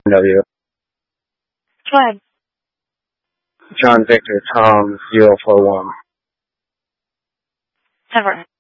W. Go ahead. John Victor Tom 041. Never.